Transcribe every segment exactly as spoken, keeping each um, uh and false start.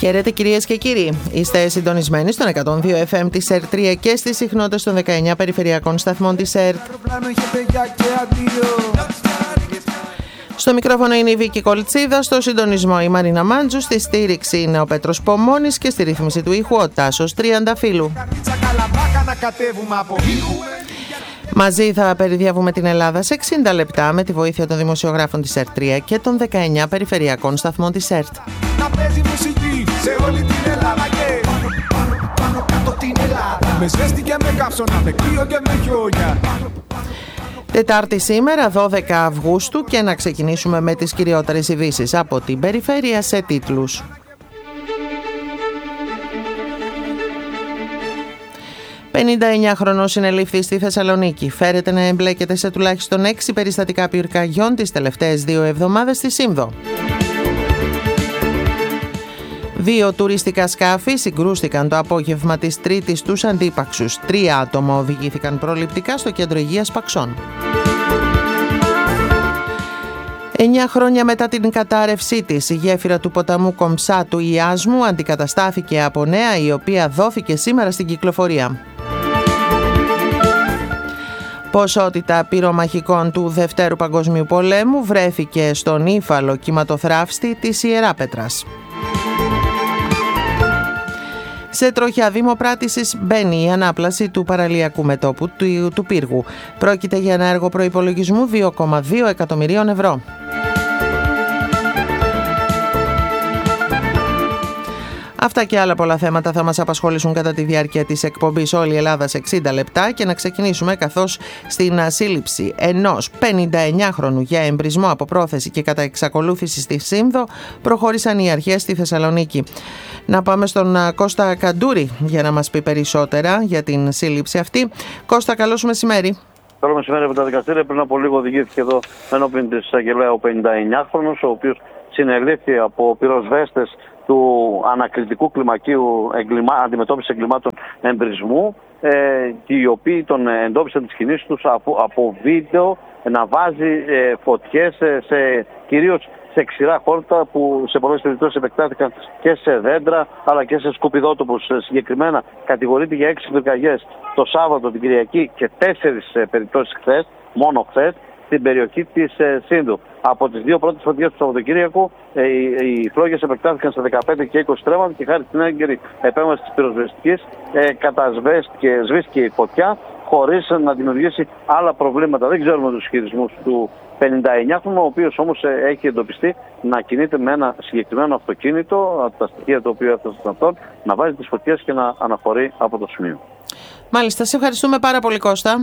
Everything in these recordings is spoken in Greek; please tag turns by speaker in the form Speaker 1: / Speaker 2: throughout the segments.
Speaker 1: Χαίρετε κυρίες και κύριοι. Είστε συντονισμένοι στον εκατόν δύο εφ εμ της ΕΡΤ τρία και στις συχνότητες των δεκαεννιά περιφερειακών σταθμών της ΕΡΤ. Στο μικρόφωνο είναι η Βίκη Κολτσίδα, στο συντονισμό η Μαρίνα Μάντζου, στη στήριξη είναι ο Πέτρος Πομώνης και στη ρύθμιση του ήχου ο Τάσος Τριανταφύλου. Μαζί θα περιδιαβούμε την Ελλάδα σε εξήντα λεπτά με τη βοήθεια των δημοσιογράφων της ΕΡΤ τρία και των δεκαεννιά περιφερειακών σταθμών της ΕΡΤ.
Speaker 2: Να παίζει μουσική σε όλη την Ελλάδα και πάνω, πάνω κάτω την Ελλάδα. Με ζέστη και με καύσωνα, με κρύο και με χιόνια.
Speaker 1: Τετάρτη σήμερα, δώδεκα Αυγούστου, και να ξεκινήσουμε με τις κυριότερες ειδήσεις από την περιφέρεια σε τίτλους. πενήντα εννιά χρονών συνελήφθη στη Θεσσαλονίκη. Φέρεται να εμπλέκεται σε τουλάχιστον έξι περιστατικά πυρκαγιών τις τελευταίες δύο εβδομάδες στη Σύνδο. Δύο τουριστικά σκάφη συγκρούστηκαν το απόγευμα της Τρίτης στους αντίπαξους. Τρία άτομα οδηγήθηκαν προληπτικά στο κέντρο υγείας Παξών. Εννιά χρόνια μετά την κατάρρευσή της, η γέφυρα του ποταμού Κομψά του Ιάσμου αντικαταστάθηκε από νέα, η οποία δόθηκε σήμερα στην κυκλοφορία. Ποσότητα πυρομαχικών του Δευτέρου Παγκοσμίου Πολέμου βρέθηκε στον ύφαλο κυματοθράφστη της Ιεράπετρας. Σε τροχιά δημοπράτησης μπαίνει η ανάπλαση του παραλιακού μετώπου του, του πύργου. Πρόκειται για ένα έργο προϋπολογισμού δύο κόμμα δύο εκατομμυρίων ευρώ. Αυτά και άλλα πολλά θέματα θα μας απασχολήσουν κατά τη διάρκεια της εκπομπής Όλη η Ελλάδα σε εξήντα λεπτά, και να ξεκινήσουμε καθώς στην σύλληψη ενός πενήντα εννιά χρονου για εμπρισμό από πρόθεση και κατά εξακολούθηση στη Σύνδο προχώρησαν οι αρχές στη Θεσσαλονίκη. Να πάμε στον Κώστα Καντούρη για να μας πει περισσότερα για την σύλληψη αυτή. Κώστα, καλώς μεσημέρι.
Speaker 3: Καλό μεσημέρι από τα δικαστήρια. Πριν από λίγο οδηγήθηκε εδώ ενώπιον της εισαγγελέα ο πενήντα εννιά χρονος, ο οποίος συνελήφθη από πυροσβέστες του ανακριτικού κλιμακίου εγκλημα... αντιμετώπισης εγκλημάτων εμπρισμού, ε, και οι οποίοι τον εντόπισαν τις κινήσεις τους από, από βίντεο να βάζει ε, φωτιές σε, σε, κυρίως σε ξηρά χόρτα που σε πολλές περιπτώσεις επεκτάθηκαν και σε δέντρα αλλά και σε σκουπιδότοπους. Συγκεκριμένα κατηγορείται για έξι πυρκαγιές το Σάββατο, την Κυριακή, και τέσσερις περιπτώσεις χθες, μόνο χθες, στην περιοχή της ε, Σύνδου. Από τις δύο πρώτες φωτιές του Σαββατοκύριακου, ε, οι, οι φλόγες επεκτάθηκαν σε δεκαπέντε και είκοσι στρέμματα και χάρη στην έγκαιρη επέμβαση της πυροσβεστικής ε, κατασβέστηκε, σβήστηκε η φωτιά χωρίς να δημιουργήσει άλλα προβλήματα. Δεν ξέρουμε τους χειρισμούς του πενήντα εννιά χρονου, ο οποίος όμως ε, έχει εντοπιστεί να κινείται με ένα συγκεκριμένο αυτοκίνητο, από τα στοιχεία τα οποία έφτασαν σε αυτόν, να βάζει τις φωτιές και να αναχωρεί από το σημείο.
Speaker 1: Μάλιστα, σε ευχαριστούμε πάρα πολύ, Κώστα.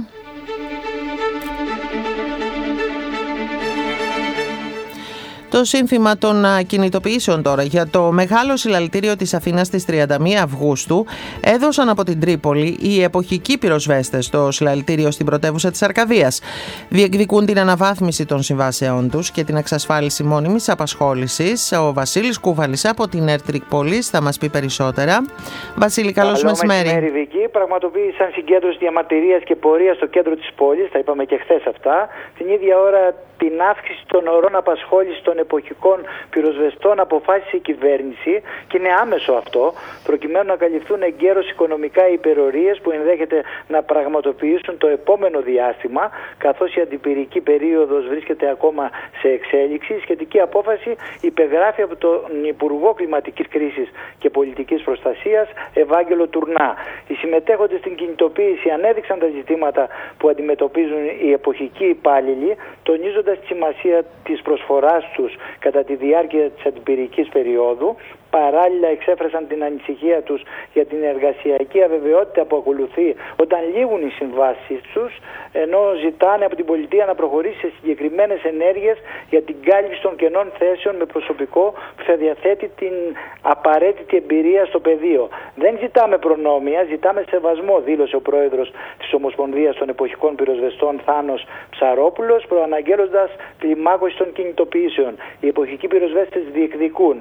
Speaker 1: Το σύνθημα των κινητοποιήσεων τώρα για το μεγάλο συλλαλητήριο της Αθήνας στις τριάντα μία Αυγούστου έδωσαν από την Τρίπολη οι εποχικοί πυροσβέστες στο συλλαλητήριο στην πρωτεύουσα της Αρκαδίας. Διεκδικούν την αναβάθμιση των συμβάσεών τους και την εξασφάλιση μόνιμης απασχόλησης. Ο Βασίλης Κούβαλης από την ΕΡΤ Τρίπολης θα μας πει περισσότερα. Βασίλη, καλώς μεσημέρι.
Speaker 4: Καλό μεσημέρι, Βίκη. Πραγματοποίησαν συγκέντρωση διαμαρτυρίας και πορεία στο κέντρο της πόλης, τα είπαμε και χθες αυτά. Την ίδια ώρα την αύξηση των ωρών απασχόλησης των εποχικών πυροσβεστών αποφάσισε η κυβέρνηση, και είναι άμεσο αυτό, προκειμένου να καλυφθούν εγκαίρως οικονομικά οι υπερορίες που ενδέχεται να πραγματοποιήσουν το επόμενο διάστημα, καθώς η αντιπυρική περίοδος βρίσκεται ακόμα σε εξέλιξη. Η σχετική απόφαση υπεγράφει από τον Υπουργό Κλιματικής Κρίσης και Πολιτικής Προστασίας, Ευάγγελο Τουρνά. Οι συμμετέχοντες στην κινητοποίηση ανέδειξαν τα ζητήματα που αντιμετωπίζουν οι εποχικοί υπάλληλοι, τονίζοντας τη σημασία της προσφοράς τους κατά τη διάρκεια της αντιπυρικής περίοδου. Παράλληλα εξέφρασαν την ανησυχία τους για την εργασιακή αβεβαιότητα που ακολουθεί όταν λήγουν οι συμβάσεις τους, ενώ ζητάνε από την πολιτεία να προχωρήσει σε συγκεκριμένες ενέργειες για την κάλυψη των κενών θέσεων με προσωπικό που θα διαθέτει την απαραίτητη εμπειρία στο πεδίο. Δεν ζητάμε προνόμια, ζητάμε σεβασμό, δήλωσε ο πρόεδρος της Ομοσπονδίας των Εποχικών Πυροσβεστών Θάνος Ψαρόπουλος, προαναγγέλλοντας κλιμάκωση των κινητοποιήσεων. Οι εποχικοί πυροσβέστες διεκδικούν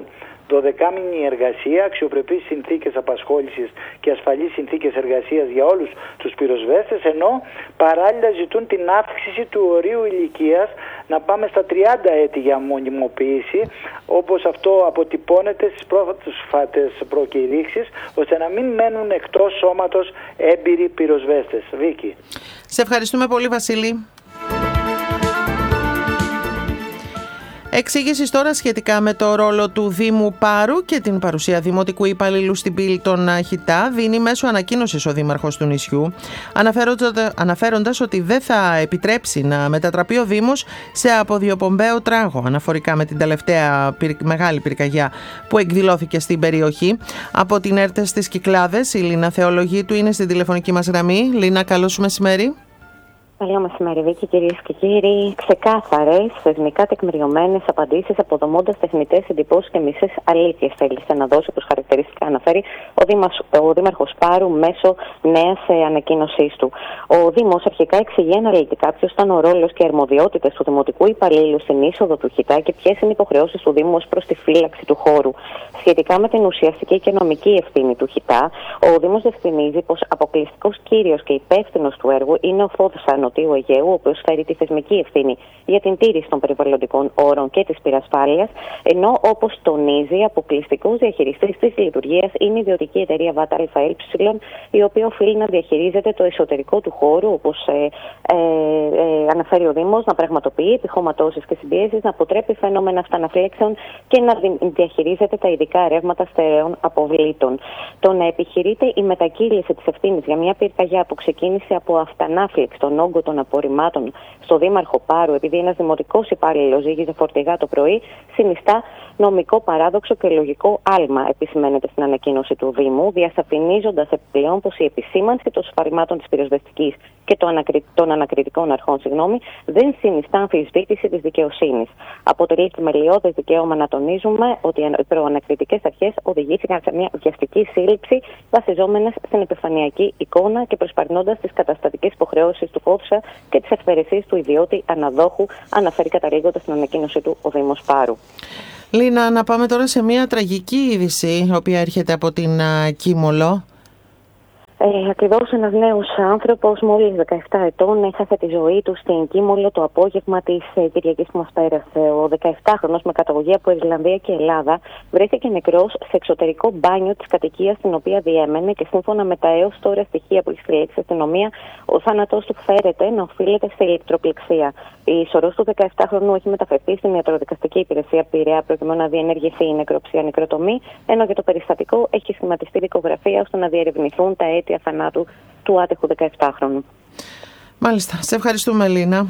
Speaker 4: δωδεκάμηνη εργασία, αξιοπρεπείς συνθήκες απασχόλησης και ασφαλείς συνθήκες εργασίας για όλους τους πυροσβέστες, ενώ παράλληλα ζητούν την αύξηση του ορίου ηλικίας να πάμε στα τριάντα έτη για μονιμοποίηση, όπως αυτό αποτυπώνεται στις πρόσφατες προκηρύξεις, ώστε να μην μένουν εκτός σώματος έμπειροι πυροσβέστες. Βίκη.
Speaker 1: Σε ευχαριστούμε πολύ, Βασίλη. Εξήγηση τώρα σχετικά με το ρόλο του Δήμου Πάρου και την παρουσία δημοτικού υπαλλήλου στην πύλη των Χιτά δίνει μέσω ανακοίνωσης ο δήμαρχος του νησιού, αναφέροντας ότι δεν θα επιτρέψει να μετατραπεί ο Δήμος σε αποδιοπομπαίο τράγο αναφορικά με την τελευταία μεγάλη πυρκαγιά που εκδηλώθηκε στην περιοχή. Από την ΕΡΤ στις Κυκλάδες, η Λίνα Θεολογίτου είναι στην τηλεφωνική μας γραμμή. Λίνα, καλώς σου μεσημέρι.
Speaker 5: Καλό μεσημέρι, Βίκη, κυρίες και κύριοι. Ξεκάθαρες, θεσμικά τεκμηριωμένες απαντήσεις, αποδομώντας τεχνητές εντυπώσεις και μισές αλήθειες θέλησε να δώσει, όπως χαρακτηριστικά αναφέρει ο, Δήμας, ο Δήμαρχος Πάρου μέσω νέας ανακοίνωσής του. Ο Δήμος αρχικά εξηγεί αναλυτικά ποιος ήταν ο ρόλος και οι αρμοδιότητες του δημοτικού υπαλλήλου στην είσοδο του Χιτά και ποιες είναι οι υποχρεώσεις του Δήμου ως προς τη φύλαξη του χώρου. Σχετικά με την ουσιαστική και νομική ευθύνη του Χιτά, ο Δήμος διευκρινίζει πως αποκλειστικός κύριος και υπεύθυνος του έργου είναι ο Φώδης Νοτιού Αιγαίου, ο οποίος φέρει τη θεσμική ευθύνη για την τήρηση των περιβαλλοντικών όρων και της πυρασφάλειας, ενώ όπως τονίζει, αποκλειστικός διαχειριστής της λειτουργίας είναι η ιδιωτική εταιρεία ΒΑΤ ΑΕ, η οποία οφείλει να διαχειρίζεται το εσωτερικό του χώρου, όπως ε, ε, ε, αναφέρει ο Δήμος, να πραγματοποιεί επιχωματώσεις και συμπιέσεις, να αποτρέπει φαινόμενα αυταναφλέξεων και να διαχειρίζεται τα ειδικά ρεύματα στερεών αποβλήτων. Το να επιχειρείται η μετακύληση της ευθύνης για μια πυρκαγιά που ξεκίνησε από αυτανάφλεξη των όγκων των απορριμμάτων στο Δήμαρχο Πάρου, επειδή ένας δημοτικός υπάλληλος ζήγιζε φορτηγά το πρωί, συνιστά νομικό παράδοξο και λογικό άλμα, επισημαίνεται στην ανακοίνωση του Δήμου, διασαφηνίζοντας επιπλέον πως η επισήμανση των σφαλμάτων της πυροσβεστικής και των, ανακρι... των ανακριτικών αρχών συγγνώμη, δεν συνιστά αμφισβήτηση της δικαιοσύνης. Αποτελεί θεμελιώδες δικαίωμα να τονίζουμε ότι οι προανακριτικές αρχές οδηγήθηκαν σε μια βιαστική σύλληψη βασιζόμενες στην επιφανειακή εικόνα και προσπαρνώντας τις καταστατικές υποχρεώσεις του Φόβσα και τις αυθαιρεσίες του ιδιώτη αναδόχου, αναφέρει καταλήγοντας στην ανακοίνωση του ο Δήμος Πάρου.
Speaker 1: Λίνα, να πάμε τώρα σε μια τραγική είδηση, η οποία έρχεται από την uh, Κίμολο.
Speaker 5: Ε, ακριβώς ένας νέος άνθρωπος, μόλις δεκαεπτά ετών, έχασε τη ζωή του στην Κίμολο το απόγευμα της ε, Κυριακής που μας πέρασε. Ο δεκαεπτάχρονος με καταγωγή από Ιρλανδία και Ελλάδα βρέθηκε νεκρός σε εξωτερικό μπάνιο της κατοικίας στην οποία διέμενε και σύμφωνα με τα έως τώρα στοιχεία που έχει συλλέξει η αστυνομία, ο θάνατός του φέρεται να οφείλεται σε ηλεκτροπληξία. Η σωρός του δεκαεπτάχρονου έχει μεταφερθεί στην ιατροδικαστική υπηρεσία Πειραιά προκειμένου να διενεργηθεί η νεκροψία νεκροτομή, ενώ για το περιστατικό έχει σχηματιστεί δικογραφία ώστε να διερευνηθούν τα αίτια θανάτου του άτυχου δεκαεπτάχρονου.
Speaker 1: Μάλιστα. Σε ευχαριστούμε, Λίνα.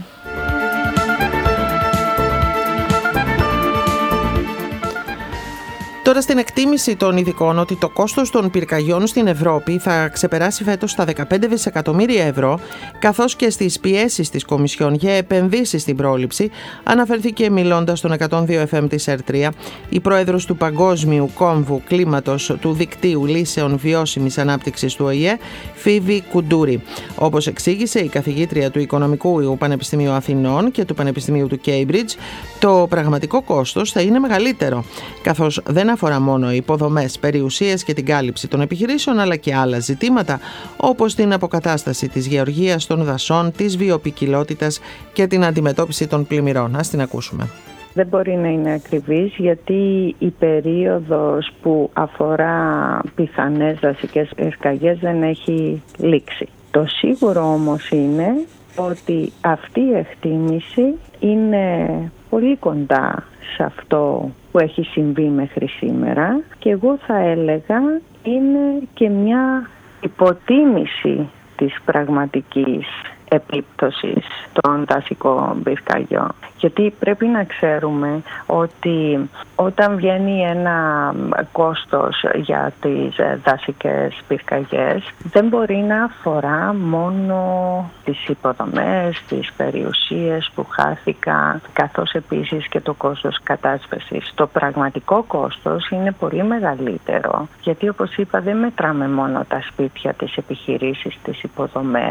Speaker 1: Τώρα στην εκτίμηση των ειδικών ότι το κόστος των πυρκαγιών στην Ευρώπη θα ξεπεράσει φέτος τα δεκαπέντε δισεκατομμύρια ευρώ, καθώς και στις πιέσεις της Κομισιόν για επενδύσεις στην πρόληψη, αναφερθήκε μιλώντας στον εκατόν δύο εφ εμ της ΕΡΤΡΙΑ η πρόεδρος του Παγκόσμιου Κόμβου Κλίματος του Δικτύου Λύσεων Βιώσιμης Ανάπτυξης του Ο Η Ε, Φίβη Κουντούρη. Όπως εξήγησε η καθηγήτρια του Οικονομικού Πανεπιστημίου Αθηνών και του Πανεπιστημίου του Κέιμπριτζ, το πραγματικό κόστος θα είναι μεγαλύτερο, καθώς δεν αφορά μόνο υποδομές, περιουσίες και την κάλυψη των επιχειρήσεων, αλλά και άλλα ζητήματα όπως την αποκατάσταση της γεωργίας των δασών, της βιοποικιλότητας και την αντιμετώπιση των πλημμυρών. Ας την ακούσουμε.
Speaker 6: Δεν μπορεί να είναι ακριβής γιατί η περίοδος που αφορά πιθανές δασικές πυρκαγιές δεν έχει λήξει. Το σίγουρο όμως είναι ότι αυτή η εκτίμηση είναι πολύ κοντά σε αυτό που έχει συμβεί μέχρι σήμερα και εγώ θα έλεγα είναι και μια υποτίμηση της πραγματικής επίπτωσης των δασικών πυρκαγιών. Γιατί πρέπει να ξέρουμε ότι όταν βγαίνει ένα κόστος για τις δασικές πυρκαγιές δεν μπορεί να αφορά μόνο τις υποδομές, τις περιουσίες που χάθηκαν, καθώς επίσης και το κόστος κατάσβεσης. Το πραγματικό κόστος είναι πολύ μεγαλύτερο, γιατί όπως είπα δεν μετράμε μόνο τα σπίτια, τις επιχειρήσεις, τις υποδομές.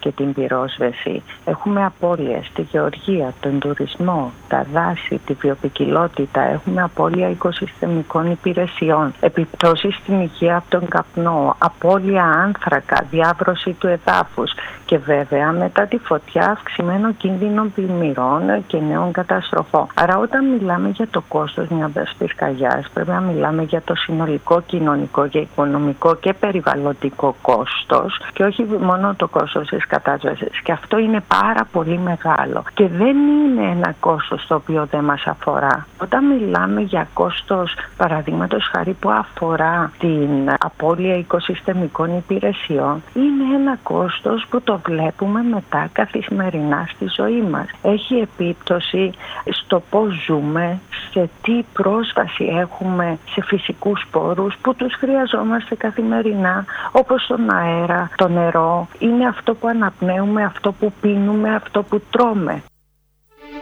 Speaker 6: και την πυρόσβεση. Έχουμε απώλειες στη γεωργία, τον τουρισμό, τα δάση, τη βιοποικιλότητα. Έχουμε απώλεια οικοσυστημικών υπηρεσιών, επιπτώσεις στην υγεία από τον καπνό, απώλεια άνθρακα, διάβρωση του εδάφους και βέβαια μετά τη φωτιά αυξημένο κίνδυνο πλημμυρών και νέων καταστροφών. Άρα όταν μιλάμε για το κόστος μιας πυρκαγιάς πρέπει να μιλάμε για το συνολικό κοινωνικό και οικονομικό και περιβαλλοντικό κόστος και όχι μόνο το κόστος της κατάσβεσης. Και αυτό είναι πάρα πολύ μεγάλο και δεν είναι ένα κόστος το οποίο δεν μας αφορά. Όταν μιλάμε για κόστος παραδείγματος χάρη που αφορά την απώλεια οικοσυστημικών υπηρεσιών, είναι ένα κόστος που το βλέπουμε μετά καθημερινά στη ζωή μας. Έχει επίπτωση στο πώς ζούμε, σε τι πρόσβαση έχουμε σε φυσικούς πόρους που τους χρειαζόμαστε καθημερινά, όπως τον αέρα, το νερό. Είναι αυτό που αναπνέουμε, αυτό που πίνουμε, αυτό που τρώμε.